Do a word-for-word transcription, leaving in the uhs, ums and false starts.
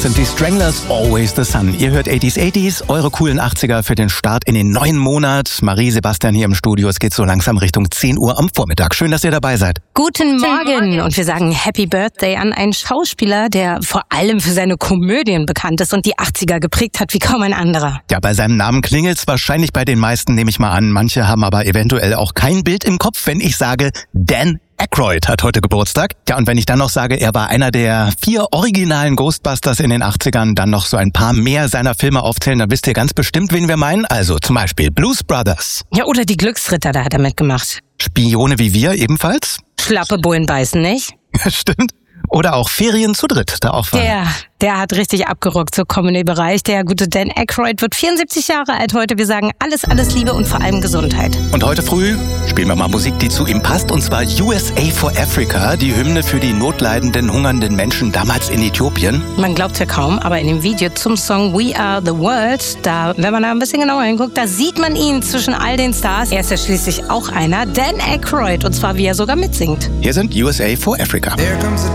sind die Stranglers, Always the Sun. Ihr hört achtziger achtziger, eure coolen achtziger für den Start in den neuen Monat. Marie, Sebastian hier im Studio. Es geht so langsam Richtung zehn Uhr am Vormittag. Schön, dass ihr dabei seid. Guten Morgen. Und wir sagen Happy Birthday an einen Schauspieler, der vor allem für seine Komödien bekannt ist und die achtziger geprägt hat wie kaum ein anderer. Ja, bei seinem Namen klingelt's wahrscheinlich bei den meisten, nehme ich mal an. Manche haben aber eventuell auch kein Bild im Kopf, wenn ich sage, Dan Aykroyd hat heute Geburtstag. Ja, und wenn ich dann noch sage, er war einer der vier originalen Ghostbusters in den achtzigern, dann noch so ein paar mehr seiner Filme aufzählen, dann wisst ihr ganz bestimmt, wen wir meinen. Also zum Beispiel Blues Brothers. Ja, oder die Glücksritter, da hat er mitgemacht. Spione wie wir ebenfalls. Schlappe Bullen beißen, nicht? Ja, stimmt. Oder auch Ferien zu dritt, da auch war. Der, der hat richtig abgerockt, so Comedy-Bereich. Der gute Dan Aykroyd wird vierundsiebzig Jahre alt heute. Wir sagen alles, alles Liebe und vor allem Gesundheit. Und heute früh spielen wir mal Musik, die zu ihm passt, und zwar U S A for Africa, die Hymne für die notleidenden, hungernden Menschen damals in Äthiopien. Man glaubt's ja kaum, aber in dem Video zum Song We Are the World, da, wenn man da ein bisschen genauer hinguckt, da sieht man ihn zwischen all den Stars. Er ist ja schließlich auch einer, Dan Aykroyd, und zwar wie er sogar mitsingt. Hier sind U S A for Africa.